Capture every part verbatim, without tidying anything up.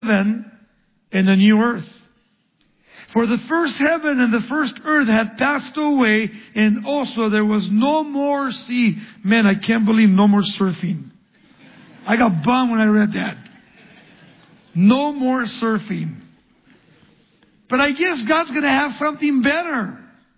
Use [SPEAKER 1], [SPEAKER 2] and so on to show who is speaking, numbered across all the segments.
[SPEAKER 1] heaven and a new earth. For the first heaven and the first earth had passed away, and also there was no more sea. Man, I can't believe no more surfing. I got bummed when I read that. No more surfing. But I guess God's going to have something better.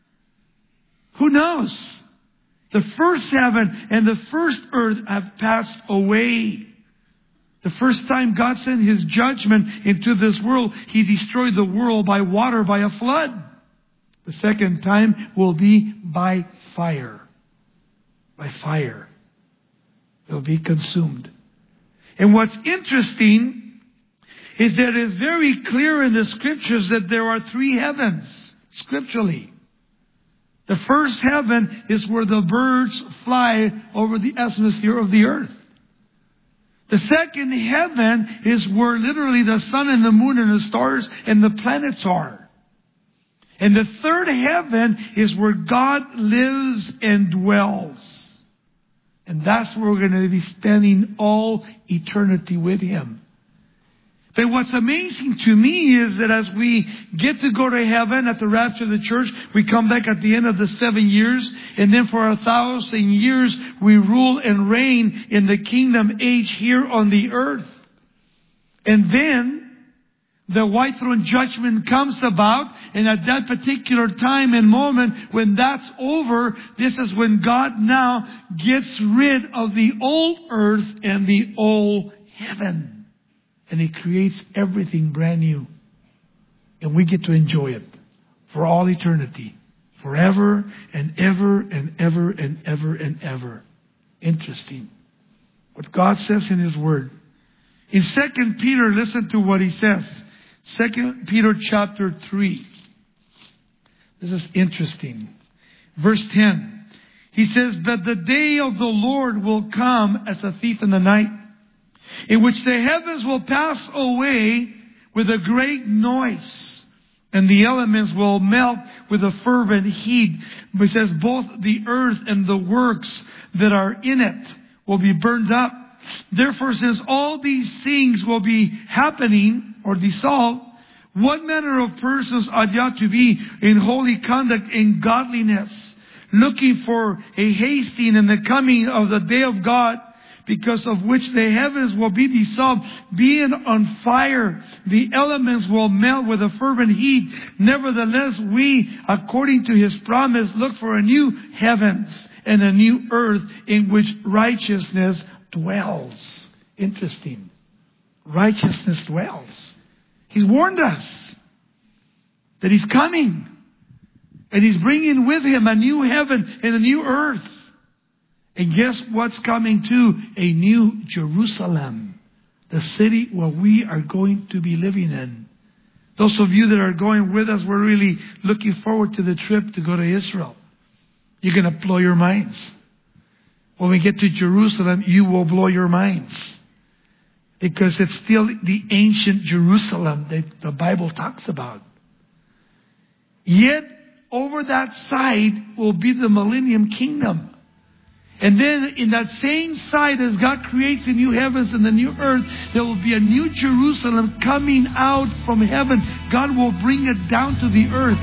[SPEAKER 1] Who knows? The first heaven and the first earth have passed away. The first time God sent His judgment into this world, He destroyed the world by water, by a flood. The second time will be by fire. By fire. It will be consumed. And what's interesting is that it's very clear in the Scriptures that there are three heavens, scripturally. The first heaven is where the birds fly over the atmosphere of the earth. The second heaven is where literally the sun and the moon and the stars and the planets are. And the third heaven is where God lives and dwells. And that's where we're going to be spending all eternity with Him. But what's amazing to me is that as we get to go to heaven at the rapture of the church, we come back at the end of the seven years, and then for a thousand years we rule and reign in the kingdom age here on the earth. And then the white throne judgment comes about, and at that particular time and moment when that's over, this is when God now gets rid of the old earth and the old heaven. And He creates everything brand new. And we get to enjoy it for all eternity. Forever and ever and ever and ever and ever. Interesting. What God says in His Word. In Second Peter, listen to what He says. Second Peter chapter three. This is interesting. Verse ten. He says, "But the day of the Lord will come as a thief in the night, in which the heavens will pass away with a great noise, and the elements will melt with a fervent heat." But it says both the earth and the works that are in it will be burned up. Therefore, since all these things will be happening or dissolved, what manner of persons ought you to be in holy conduct and godliness, looking for a hasting and the coming of the day of God, because of which the heavens will be dissolved, being on fire. The elements will melt with a fervent heat. Nevertheless, we, according to His promise, look for a new heavens and a new earth in which righteousness dwells. Interesting. Righteousness dwells. He's warned us that He's coming. And He's bringing with Him a new heaven and a new earth. And guess what's coming too? A new Jerusalem. The city where we are going to be living in. Those of you that are going with us, we're really looking forward to the trip to go to Israel. You're going to blow your minds. When we get to Jerusalem, you will blow your minds. Because it's still the ancient Jerusalem that the Bible talks about. Yet, over that side will be the millennium kingdom. And then in that same side, as God creates the new heavens and the new earth, there will be a new Jerusalem coming out from heaven. God will bring it down to the earth.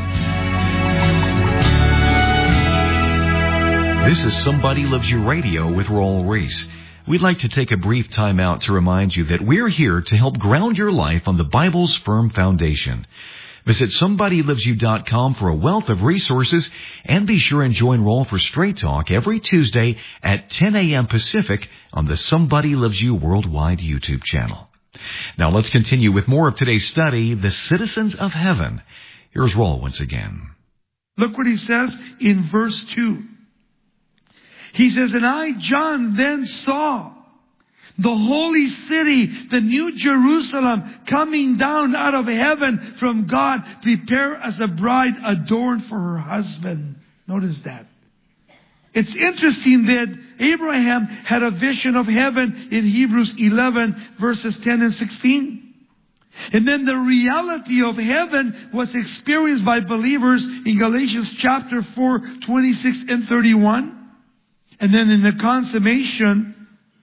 [SPEAKER 2] This is Somebody Loves You Radio with Raul Ries. We'd like to take a brief time out to remind you that we're here to help ground your life on the Bible's firm foundation. Visit somebody loves you dot com for a wealth of resources, and be sure and join Raul for Straight Talk every Tuesday at ten a.m. Pacific on the Somebody Loves You Worldwide YouTube channel. Now let's continue with more of today's study, The Citizens of Heaven. Here's Raul once again.
[SPEAKER 1] Look what he says in verse two. He says, "And I, John, then saw the holy city, the new Jerusalem, coming down out of heaven from God, prepared as a bride adorned for her husband." Notice that. It's interesting that Abraham had a vision of heaven in Hebrews eleven, verses ten and sixteen. And then the reality of heaven was experienced by believers in Galatians chapter four, twenty-six and thirty-one. And then in the consummation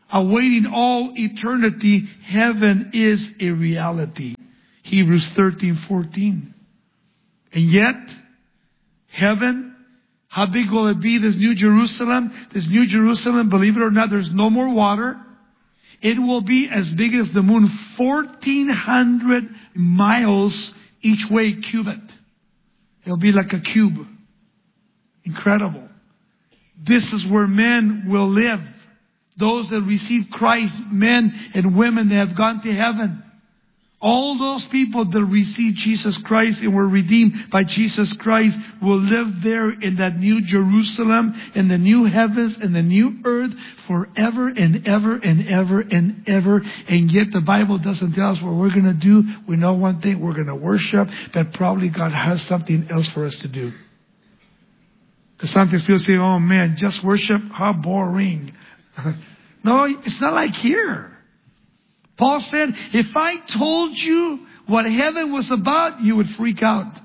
[SPEAKER 1] awaiting all eternity, heaven is a reality. Hebrews thirteen fourteen. And yet, heaven, how big will it be, this New Jerusalem? This New Jerusalem, believe it or not, there's no more water. It will be as big as the moon, fourteen hundred miles each way cubit. It'll be like a cube. Incredible. This is where men will live. Those that receive Christ, men and women that have gone to heaven. All those people that received Jesus Christ and were redeemed by Jesus Christ will live there in that new Jerusalem, in the new heavens and the new earth forever and ever and ever and ever. And yet the Bible doesn't tell us what we're going to do. We know one thing, we're going to worship, but probably God has something else for us to do. Because sometimes people say, oh man, just worship, how boring. No, it's not like here. Paul said, if I told you what heaven was about, you would freak out.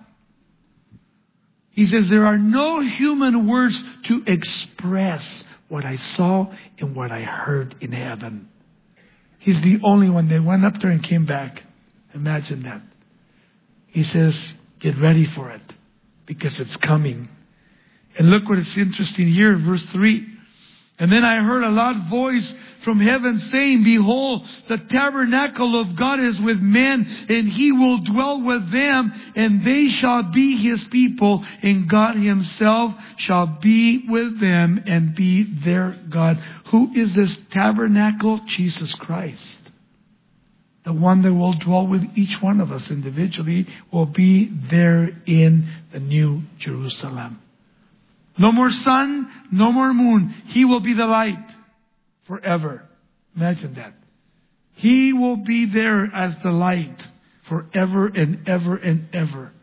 [SPEAKER 1] He says, there are no human words to express what I saw and what I heard in heaven. He's the only one. They went up there and came back. Imagine that. He says, get ready for it because it's coming. And look what is interesting here, verse three. And then I heard a loud voice from heaven saying, behold, the tabernacle of God is with men, and He will dwell with them, and they shall be His people, and God Himself shall be with them and be their God. Who is this tabernacle? Jesus Christ. The one that will dwell with each one of us individually will be there in the New Jerusalem. No more sun, no more moon. He will be the light forever. Imagine that. He will be there as the light forever and ever and ever.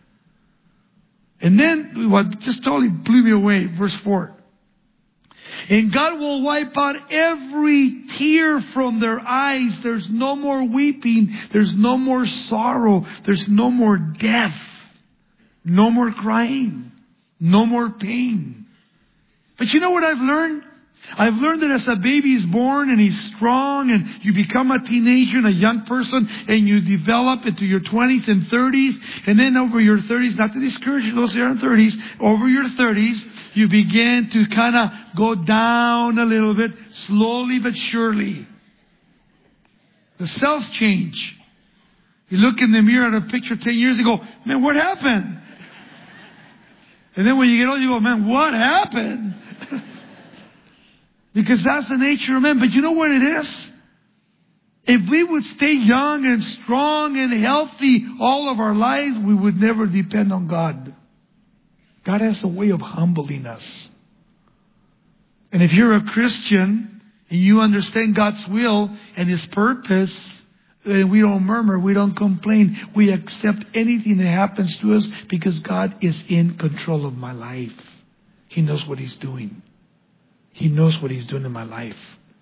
[SPEAKER 1] And then what just totally blew me away, verse four. And God will wipe out every tear from their eyes. There's no more weeping. There's no more sorrow. There's no more death. No more crying. No more pain. But you know what I've learned? I've learned that as a baby is born and he's strong and you become a teenager and a young person and you develop into your twenties and thirties, and then over your thirties, not to discourage those who are in thirties, over your thirties, you begin to kind of go down a little bit, slowly but surely. The cells change. You look in the mirror at a picture ten years ago, man, what happened? And then when you get old, you go, man, what happened? Because that's the nature of man. But you know what it is? If we would stay young and strong and healthy all of our lives, we would never depend on God. God has a way of humbling us. And if you're a Christian and you understand God's will and His purpose, and we don't murmur, we don't complain. We accept anything that happens to us because God is in control of my life. He knows what He's doing. He knows what He's doing in my life.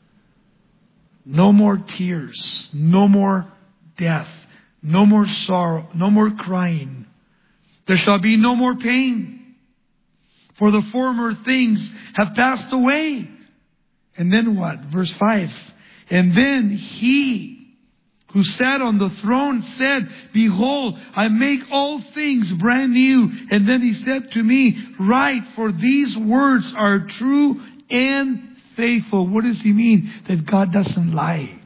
[SPEAKER 1] No more tears. No more death. No more sorrow. No more crying. There shall be no more pain. For the former things have passed away. And then what? Verse five. And then He who sat on the throne said, behold, I make all things brand new. And then He said to me, write, for these words are true and faithful. What does He mean? That God doesn't lie.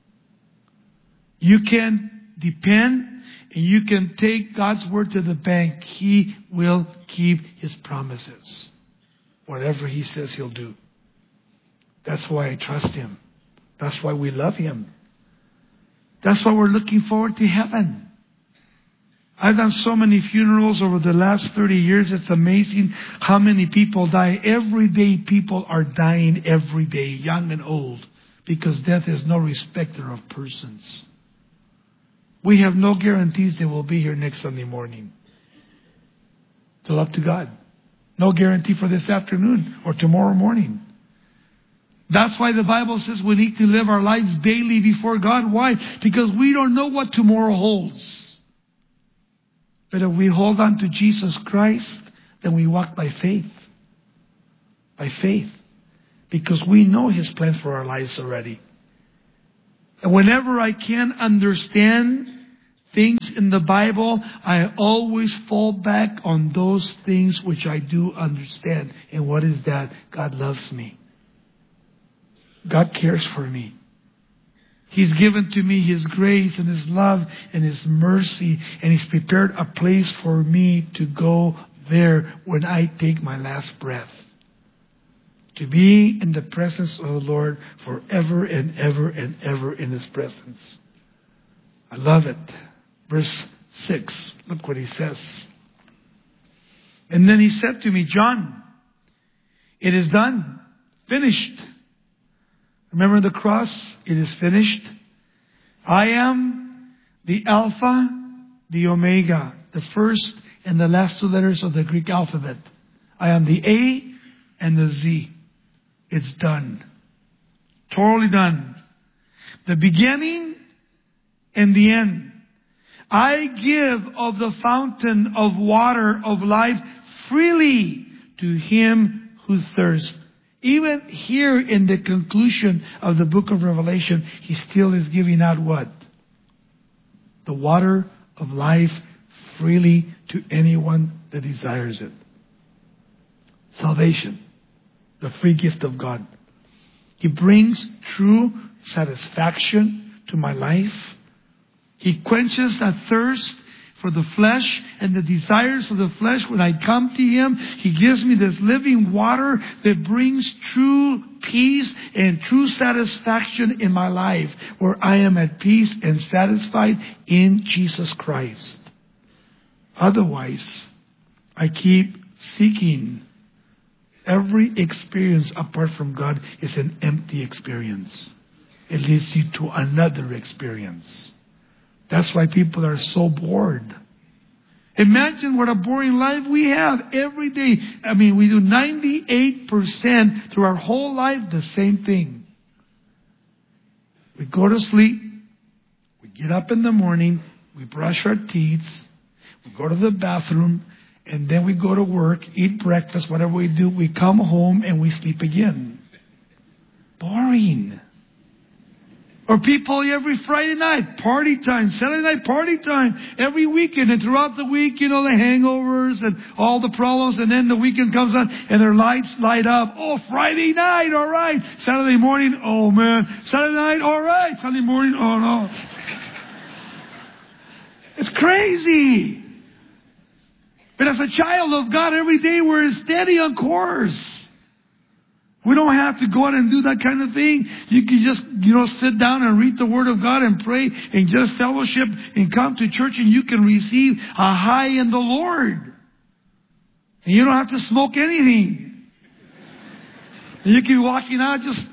[SPEAKER 1] You can depend and you can take God's word to the bank. He will keep His promises. Whatever He says, He'll do. That's why I trust Him. That's why we love Him. That's why we're looking forward to heaven. I've done so many funerals over the last thirty years. It's amazing how many people die. Every day people are dying every day, young and old, because death is no respecter of persons. We have no guarantees they will be here next Sunday morning. It's up to God. No guarantee for this afternoon or tomorrow morning. That's why the Bible says we need to live our lives daily before God. Why? Because we don't know what tomorrow holds. But if we hold on to Jesus Christ, then we walk by faith. By faith. Because we know His plan for our lives already. And whenever I can't understand things in the Bible, I always fall back on those things which I do understand. And what is that? God loves me. God cares for me. He's given to me His grace and His love and His mercy. And He's prepared a place for me to go there when I take my last breath. To be in the presence of the Lord forever and ever and ever in His presence. I love it. Verse six, look what He says. And then He said to me, John, it is done. Finished. Remember the cross? It is finished. I am the Alpha, the Omega, the first and the last two letters of the Greek alphabet. I am the A and the Z. It's done. Totally done. The beginning and the end. I give of the fountain of water of life freely to him who thirsts. Even here in the conclusion of the book of Revelation, He still is giving out what? The water of life freely to anyone that desires it. Salvation. The free gift of God. He brings true satisfaction to my life. He quenches that thirst for the flesh and the desires of the flesh. When I come to Him, He gives me this living water that brings true peace and true satisfaction in my life, where I am at peace and satisfied in Jesus Christ. Otherwise, I keep seeking. Every experience apart from God is an empty experience. It leads you to another experience. That's why people are so bored. Imagine what a boring life we have every day. I mean, we do ninety-eight percent through our whole life the same thing. We go to sleep. We get up in the morning. We brush our teeth. We go to the bathroom. And then we go to work, eat breakfast, whatever we do. We come home and we sleep again. Boring. Or people every Friday night, party time, Saturday night, party time, every weekend. And throughout the week, you know, the hangovers and all the problems. And then the weekend comes on and their lights light up. Oh, Friday night, all right. Saturday morning, oh man. Saturday night, all right. Sunday morning, oh no. It's crazy. But as a child of God, every day we're steady on course. We don't have to go out and do that kind of thing. You can just, you know, sit down and read the Word of God and pray and just fellowship and come to church, and you can receive a high in the Lord. And you don't have to smoke anything. And you can be walking out just...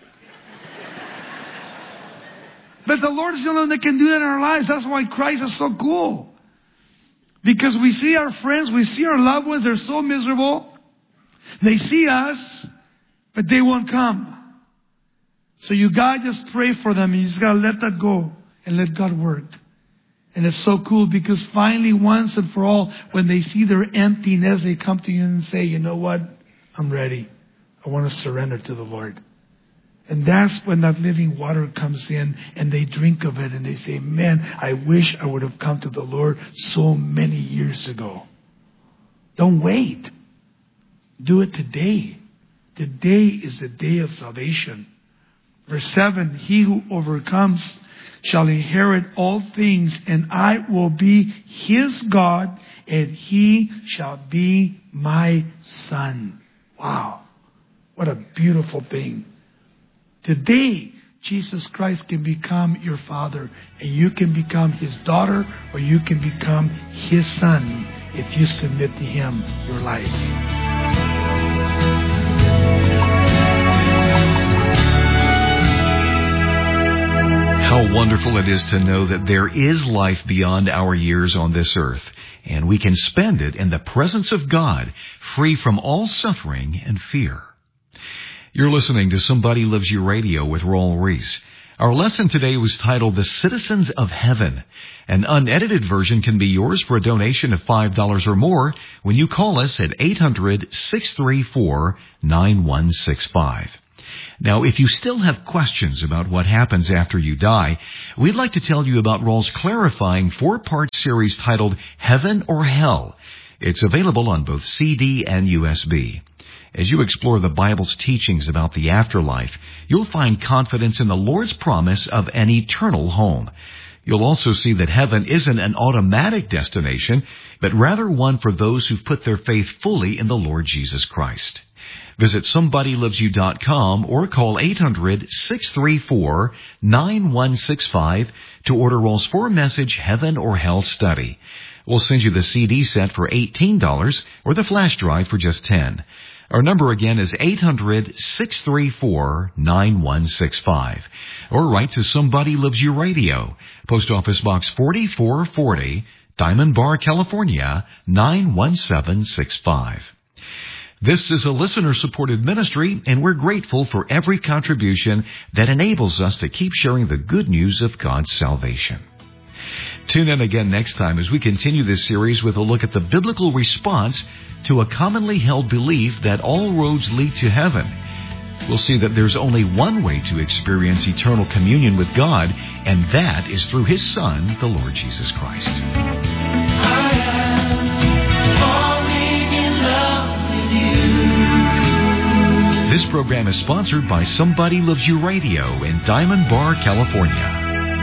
[SPEAKER 1] But the Lord is the only one that can do that in our lives. That's why Christ is so cool. Because we see our friends, we see our loved ones, they're so miserable. They see us, but they won't come. So you gotta just pray for them. You just gotta let that go and let God work. And it's so cool because finally, once and for all, when they see their emptiness, they come to you and say, you know what? I'm ready. I want to surrender to the Lord. And that's when that living water comes in and they drink of it and they say, man, I wish I would have come to the Lord so many years ago. Don't wait. Do it today. Today is the day of salvation. Verse seven, he who overcomes shall inherit all things, and I will be his God, and he shall be my son. Wow. What a beautiful thing. Today, Jesus Christ can become your father, and you can become his daughter, or you can become his son if you submit to him your life.
[SPEAKER 2] How wonderful it is to know that there is life beyond our years on this earth, and we can spend it in the presence of God, free from all suffering and fear. You're listening to Somebody Loves You Radio with Raul Ries. Our lesson today was titled The Citizens of Heaven. An unedited version can be yours for a donation of five dollars or more when you call us at eight hundred, six three four, nine one six five. Now, if you still have questions about what happens after you die, we'd like to tell you about Raul's clarifying four-part series titled Heaven or Hell. It's available on both C D and U S B. As you explore the Bible's teachings about the afterlife, you'll find confidence in the Lord's promise of an eternal home. You'll also see that heaven isn't an automatic destination, but rather one for those who've put their faith fully in the Lord Jesus Christ. Visit somebody loves you dot com or call eight hundred, six three four, nine one six five to order Raul's four-message Heaven or Hell study. We'll send you the C D set for eighteen dollars or the flash drive for just ten dollars. Our number again is eight hundred, six three four, nine one six five. Or write to Somebody Loves You Radio, Post Office Box forty-four forty, Diamond Bar, California, nine one seven six five. This is a listener-supported ministry, and we're grateful for every contribution that enables us to keep sharing the good news of God's salvation. Tune in again next time as we continue this series with a look at the biblical response to a commonly held belief that all roads lead to heaven. We'll see that there's only one way to experience eternal communion with God, and that is through His Son, the Lord Jesus Christ.
[SPEAKER 3] I am falling in love with you.
[SPEAKER 2] This program is sponsored by Somebody Loves You Radio in Diamond Bar, California.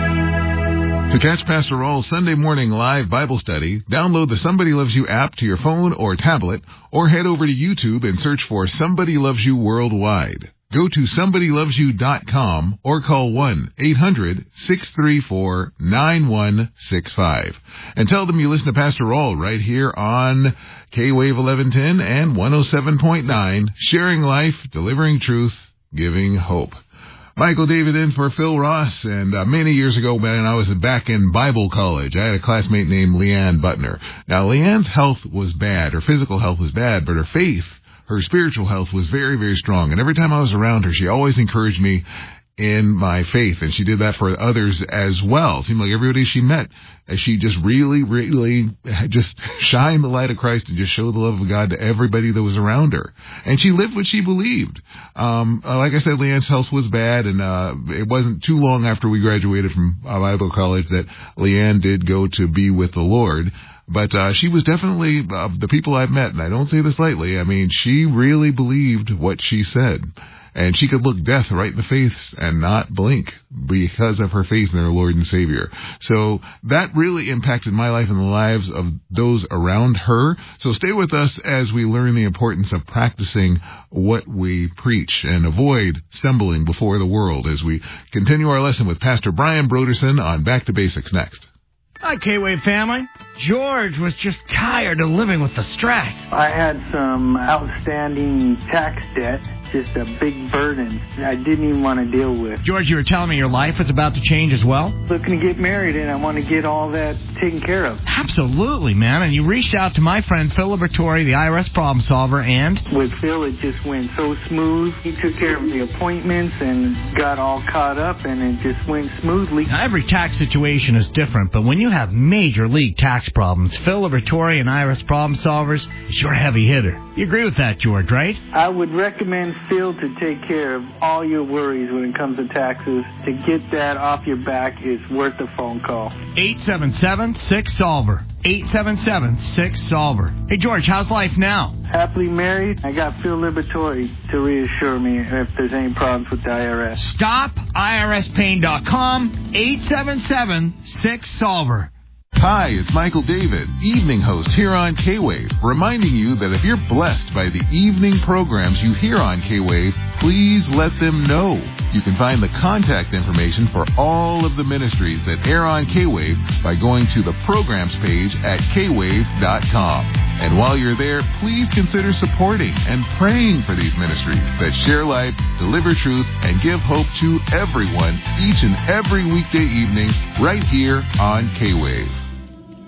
[SPEAKER 4] To catch Pastor Raul's Sunday morning live Bible study, download the Somebody Loves You app to your phone or tablet, or head over to YouTube and search for Somebody Loves You Worldwide. Go to somebody loves you dot com or call one eight hundred, six three four, nine one six five. And tell them you listen to Pastor Raul right here on K-Wave eleven ten and one oh seven point nine, sharing life, delivering truth, giving hope. Michael David in for Phil Ross, and uh, many years ago when I was back in Bible college, I had a classmate named Leanne Butner. Now, Leanne's health was bad. Her physical health was bad, but her faith, her spiritual health was very, very strong. And every time I was around her, she always encouraged me in my faith, and she did that for others as well. It seemed like everybody she met, she just really, really just shined the light of Christ and just showed the love of God to everybody that was around her. And she lived what she believed. Um, like I said, Leanne's health was bad, and uh, it wasn't too long after we graduated from uh, Bible college that Leanne did go to be with the Lord. But uh, she was definitely, uh, the people I've met, and I don't say this lightly, I mean, she really believed what she said. And she could look death right in the face and not blink because of her faith in her Lord and Savior. So that really impacted my life and the lives of those around her. So stay with us as we learn the importance of practicing what we preach and avoid stumbling before the world as we continue our lesson with Pastor Brian Broderson on Back to Basics next.
[SPEAKER 5] Hi, K-Wave family. George was just tired of living with the stress.
[SPEAKER 6] I had some outstanding tax debt, just a big burden I didn't even want to deal with.
[SPEAKER 5] George, you were telling me your life is about to change as well?
[SPEAKER 6] Looking to get married, and I want to get all that taken care of.
[SPEAKER 5] Absolutely, man. And you reached out to my friend Phil Liberatore, the I R S problem solver, and...
[SPEAKER 6] With Phil, it just went so smooth. He took care of the appointments and got all caught up, and it just went smoothly.
[SPEAKER 5] Now, every tax situation is different, but when you have major league tax problems, Phil Liberatore and I R S problem solvers is your heavy hitter. You agree with that, George, right?
[SPEAKER 6] I would recommend Phil to take care of all your worries when it comes to taxes. To get that off your back is worth a phone call.
[SPEAKER 5] eight seven seven, six solver. eight seven seven, six solver. Hey, George, how's life now?
[SPEAKER 6] Happily married. I got Phil Liberatore to reassure me if there's any problems with the I R S.
[SPEAKER 5] Stop I R S pain dot com, eight seven seven, six solver.
[SPEAKER 4] Hi, it's Michael David, evening host here on K-Wave, reminding you that if you're blessed by the evening programs you hear on K-Wave, please let them know. You can find the contact information for all of the ministries that air on K-Wave by going to the programs page at K wave dot com. And while you're there, please consider supporting and praying for these ministries that share life, deliver truth, and give hope to everyone each and every weekday evening right here on K-Wave.